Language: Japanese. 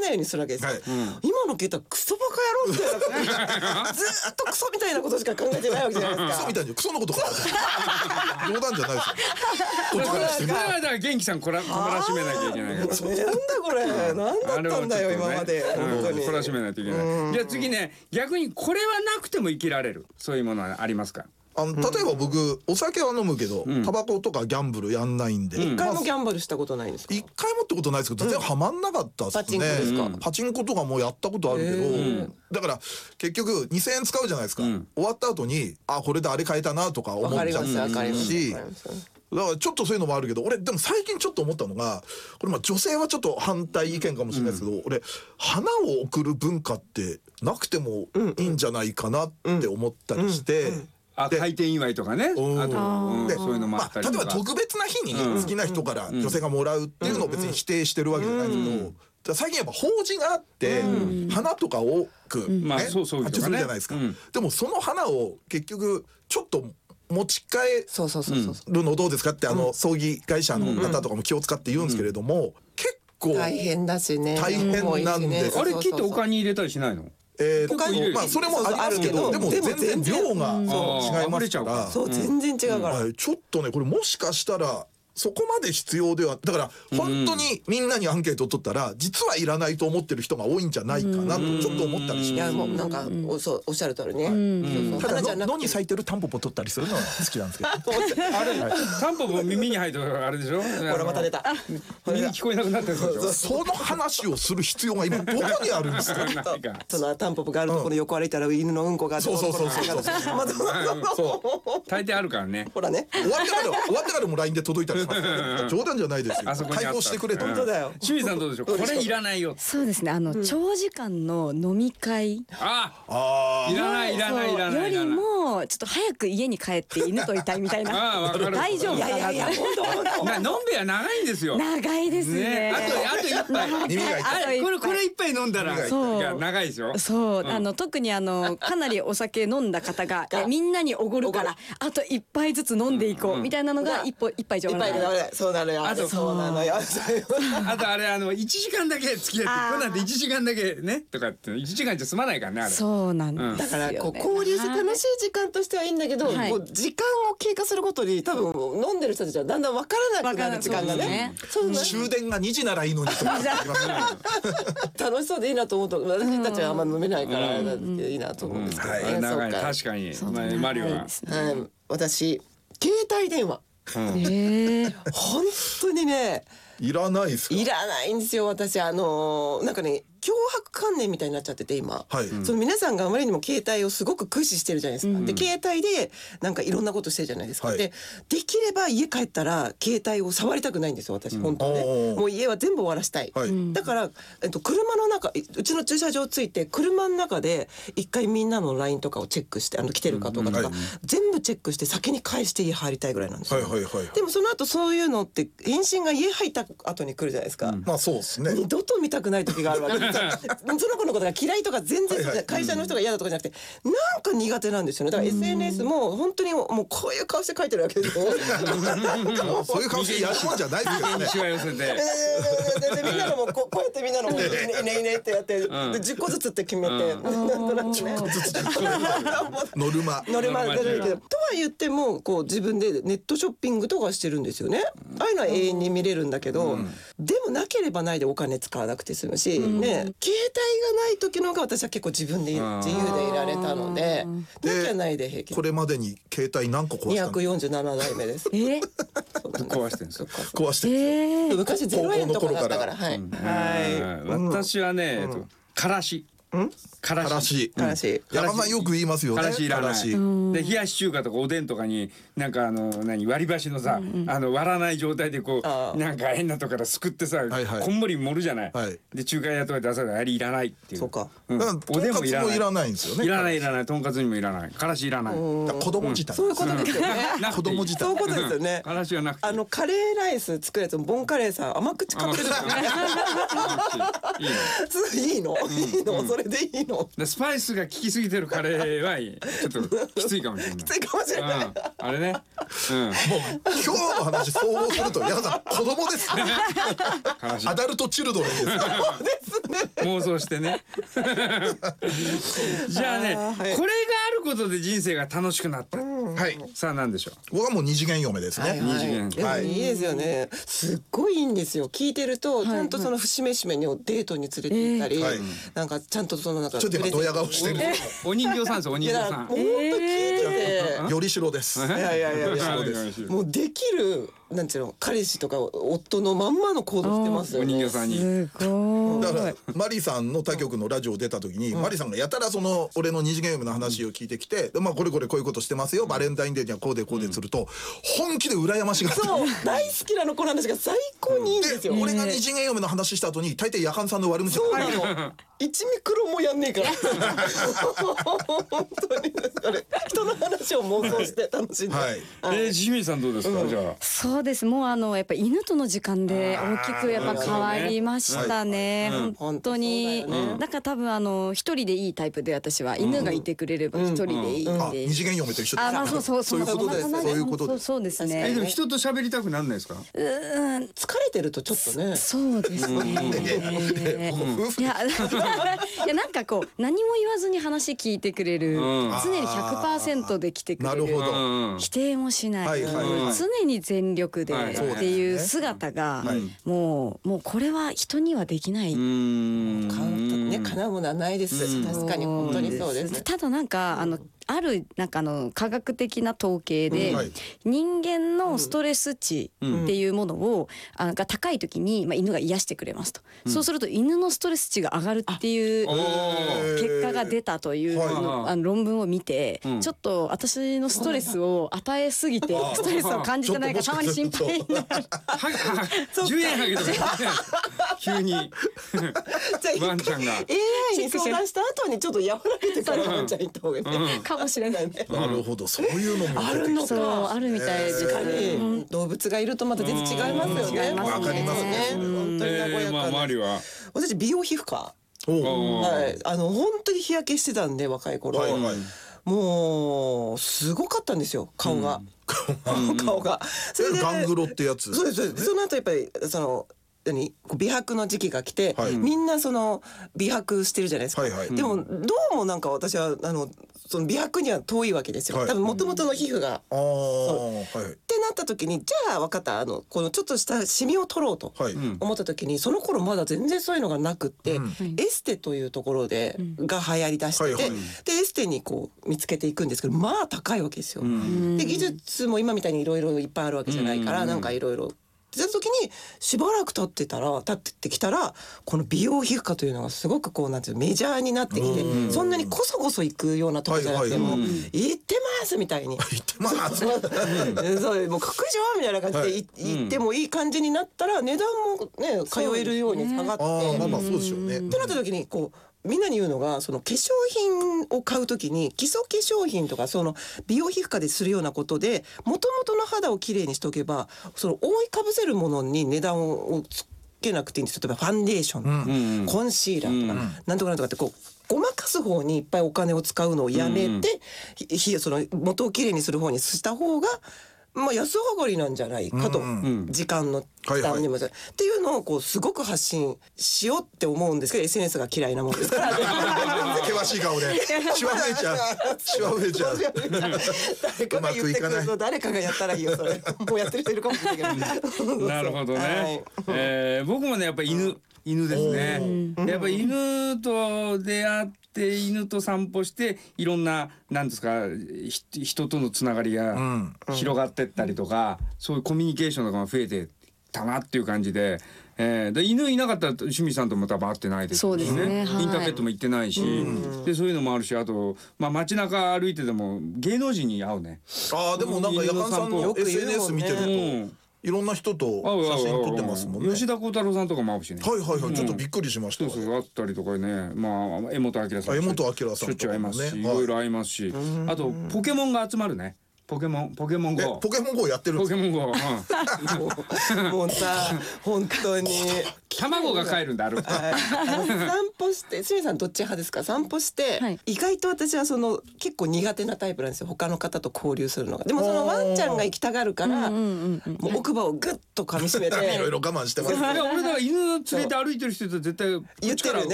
ないようにするわけですよ、今の聞いたらクソバカ野郎みたいなずーっとクソみたいなことしか考えてないわけじゃないですか。 クソみたいにクソのことか冗談じゃないですよ。 これはだから元気さんこらしめなきゃいけないから。 なんだこれ、なんだったんだよ今まで、本当にこらしめないといけない。じゃあ次ね、逆にこれはなくても生きられる、そういうものはありますか？ 例えば僕お酒は飲むけどタバコとかギャンブルやんないんで、 一回もギャンブルしたことないんですか？ 一回もってことないですけど全然ハマんなかったっすね。 パチンコですか？ パチンコとかもやったことあるけど、だから結局2000円使うじゃないですか、終わった後にこれであれ買えたなとか思っちゃうし、だからちょっとそういうのもあるけど、俺でも最近ちょっと思ったのが、これまあ女性はちょっと反対意見かもしれないですけど、俺花を贈る文化ってなくてもいいんじゃないかなって思ったりして、 開店祝いとかね、あとそういうのもあったりとか、 例えば特別な日に好きな人から女性がもらうっていうのを別に否定してるわけじゃないですけど、最近やっぱ法事があって花とか多く発注するじゃないですか。でもその花を結局ちょっと持ち帰るのどうですかって葬儀会社の方とかも気を使って言うんですけれども、結構大変だしね、 大変なんです。 あれ切ってお金に入れたりしないの？ まあそれもありますけど、でも全然量が違いますから、 そう全然違うから、 ちょっとねこれもしかしたらそこまで必要では、だから本当にみんなにアンケートを取ったら実はいらないと思ってる人が多いんじゃないかなとちょっと思ったりします。 いやもうなんかおっしゃる通りね。 ただ野に咲いてるタンポポ取ったりするのは好きなんですけどあれタンポポ耳に入るとあれでしょ、 ほらまた出た、 耳聞こえなくなってるでしょ。 その話をする必要が今どこにあるんですか。 そのタンポポがあるところ横歩いたら犬のうんこが、 そう大抵あるからね。 ほらね、 終わってからも LINE で届いたりします。冗談じゃないですよ。対抗してくれと。 本当だよ。 清水さんどうでしょう。これいらないよ。 そうですね。長時間の飲み会。 いらないよりもちょっと早く家に帰って犬といたいみたいな。大丈夫かな。 いや飲んべは長いんですよ。 長いですね。 あと一杯。これ一杯飲んだら長いですよ。 そう、特にかなりお酒飲んだ方がみんなにおごるからあと一杯ずつ飲んでいこうみたいなのが一杯じゃない。 そうなのよ。そうなのよ。 あとあれ1時間だけ付き合って、こうなんて1時間だけねとかって1時間じゃ済まないからねあれ。 そうなんですよね。 だから交流して楽しい時間としてはいいんだけど、時間を経過するごとに多分飲んでる人たちはだんだん分からなくなる時間がね。 終電が2時ならいいのにとかありますね。 楽しそうでいいなと思うと、私たちはあんま飲めないからいいなと思うんですけどね。 長い、確かに。マリオは私携帯電話本当にねいらないですか？ いらないんですよ私。なんかね脅迫観念みたいになっちゃってて今、その皆さんがあまりにも携帯をすごく駆使してるじゃないですか、で携帯でなんかいろんなことしてるじゃないですか、できれば家帰ったら携帯を触りたくないんですよ私、本当ね。もう家は全部終わらしたい、だから、車の中、うちの駐車場ついて車の中で一回みんなの LINE とかをチェックして来てるかとか全部チェックして先に返して家入りたいぐらいなんですよ。でもその後そういうのって返信が家入った後に来るじゃないですか、 まあそうですね。 二度と見たくない時があるわけですその子のことが嫌いとか全然会社の人が嫌だとかじゃなくて、なんか苦手なんですよね。だから SNS も本当にもうこういう顔して書いてるわけですよそういう顔してやるもんじゃないですよね。 しわ寄せてでみんなのもこうやってみんなのもいねいねってやってで10個ずつって決めてノルマ出るけど、とは言ってもこう自分でネットショッピングとかしてるんですよね。ああいうのは永遠に見れるんだけど、でもなければないでお金使わなくて済むし、ね、携帯がない時の方が私は結構自分で自由でいられたので、なきゃないで平気。 これまでに携帯何個壊したの ？247代目です。 壊してるんですよ。 壊してる。 昔0円とかだったから。 私はね、からし。からし。 山田よく言いますよね。 からしいらない。で冷やし中華とかおでんとかになんか割り箸のさ割らない状態でこうなんか変なとこからすくってさこんもり盛るじゃない。で中華屋とか出さないあれいらないっていう。 そうか。 おでんもいらないんですよね。 いらないとんかつにもいらない。からしいらない。 子供自体。 そういうことですよね。 子供自体。 そういうことですよね。 からしはなくて。 カレーライス作るやつもボンカレーさ甘口買ってる。いいのそれでいいの。 スパイスが効きすぎてるカレーはちょっときついかもしれない。 きついかもしれない。 あれね。もう今日の話総合すると皆さん子供ですね。アダルトチルドレンです。 そうですね。 妄想してね。じゃあね、これがあることで人生が楽しくなった。 はい。 さあ何でしょう。 僕はもう二次元嫁ですね。 二次元。 いいですよね。すっごいいいんですよ。聞いてるとちゃんとその節目節目にデートに連れて行ったり、なんかちゃんとそのなんかちょっと今ドヤ顔してる。 お人形さんです。お人形さん。 本当聞いてて。よりしろです。 いやもうできる。なんていうの、彼氏とか夫のまんまの行動してますよね。 お人形さんに。 だからマリさんの他局のラジオ出た時に、マリさんがやたらその俺の二次元嫁の話を聞いてきて、まあこれこういうことしてますよ。バレンタインデーにはこうでこうですると本気で羨ましがって。 そう、大好きなのこの話が最高にいいんですよ。 俺が二次元嫁の話した後に大抵夜間さんの悪口。 そうなの。一ミクロもやんねえから。本当にそれ人の話を妄想して楽しんで。 清水さんどうですか。じゃあ。 そうです。もうやっぱ犬との時間で大きくやっぱ変わりましたね。本当に。なんか多分一人でいいタイプで、私は犬がいてくれれば一人でいいんで。 二次元嫁と一緒です。 あ、まあそういうことです。そういうことです。 そうですね。 でも人と喋りたくなんないですか。 疲れてるとちょっとね。 そうですね。いやなんかこう何も言わずに話聞いてくれる、常に 100% で来てくれる、否定もしない、常に全力でっていう姿がもうこれは人にはできない。 叶うものはないです。確かに本当にそうです。 ただなんかあるなんか科学的な統計で、人間のストレス値っていうものをが高い時に犬が癒してくれますと。そうすると犬のストレス値が上がるっていう結果が出たという論文を見て、ちょっと私のストレスを与えすぎてストレスを感じてないかたまに心配になる。 10円はげて急にワンちゃんが AI に相談した後にちょっと和らげてからワンちゃん行った方がいいかもしれないね。 なるほど、そういうのもあるのか。 あるみたいですね。 動物がいるとまた全然違いますよね。 わかりますね。 本当に和やかな。私美容皮膚科。はい、本当に日焼けしてたんで若い頃。もうすごかったんですよ、顔が。顔が。 それでガングロってやつ。 そうです。その後やっぱり美白の時期が来て、みんなその美白してるじゃないですか。でもどうもなんか私はその美白には遠いわけですよ。多分元々の皮膚が。ってなった時に、じゃあ分かった、このちょっとしたシミを取ろうと思った時に、その頃まだ全然そういうのがなくって、エステというところでが流行りだしてて、でエステにこう見つけていくんですけど、まあ高いわけですよ。で技術も今みたいにいろいろいっぱいあるわけじゃないから、なんかいろいろその時にしばらく経ってきたら、この美容皮膚科というのがすごくこうなんていうメジャーになってきて、そんなにこそこそ行くようなとこじゃなくても行ってますみたいに、 行ってますそうもう確定みたいな感じで行ってもいい感じになったら、値段もね通えるように下がって、 まあそうですよね。 ってなった時にこうみんなに言うのが、その化粧品を買うときに基礎化粧品とかその美容皮膚科でするようなことで、元々の肌をきれいにしておけば、その覆いかぶせるものに値段をつけなくていいんです。例えばファンデーションとか、コンシーラーとか、なんとかなんとかってこうごまかす方にいっぱいお金を使うのをやめて、その元をきれいにする方にした方がまあ安上がりなんじゃないかと、時間の負担にもっていうのをこうすごく発信しようって思うんですけど、 SNS が嫌いなもんですから険しい顔でシワ増えちゃう誰かが言ってくると誰かがやったらいいよ、それもうやってる人いるかもしれないけどなるほどね、僕もねやっぱ犬ですね。やっぱ犬と出会って犬と散歩していろんななんですか人とのつながりが広がってったりとか、そういうコミュニケーションとかが増えてたなっていう感じで、で犬いなかったら清水さんとも多分会ってないですしね。インターネットも行ってないし、でそういうのもあるし、あと街中歩いてても芸能人に会うね。 でもなんか夜間さんの SNS 見てるといろんな人と写真撮ってますもんね。 吉田鋼太郎さんとかも会うしね。 ちょっとびっくりしました。 そうあったりとかね、江本明さん、 江本明さんしょっちゅう会いますし、いろいろ会いますし、あとポケモンが集まるね。ポケモン GO。 ポケモン GO やってるんですか。 ポケモン GO。 もうさ本当に卵が帰るんだ散歩して清水さんどっち派ですか。散歩して、意外と私は結構苦手なタイプなんですよ、他の方と交流するのが。でもそのワンちゃんが行きたがるから、もう奥歯をグッと噛み締めていろいろ我慢してます。 俺だから犬連れて歩いてる人と絶対言ってるよ